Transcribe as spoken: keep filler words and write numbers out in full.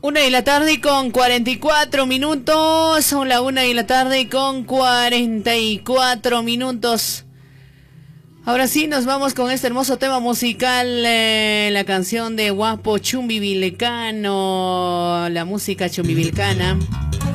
Una de la tarde con cuarenta y cuatro minutos. Son la una de la tarde con cuarenta y cuatro minutos. Ahora sí, nos vamos con este hermoso tema musical, eh, la canción de Guapo Chumbivilcano, la música chumbivilcana.